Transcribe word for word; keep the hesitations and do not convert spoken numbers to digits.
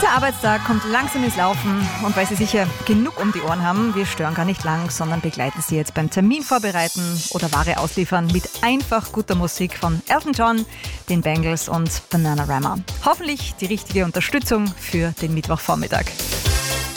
Der Arbeitstag kommt langsam ins Laufen und weil Sie sicher genug um die Ohren haben, wir stören gar nicht lang, sondern begleiten Sie jetzt beim Termin vorbereiten oder Ware ausliefern mit einfach guter Musik von Elton John, den Bangles und Bananarama. Hoffentlich die richtige Unterstützung für den Mittwochvormittag.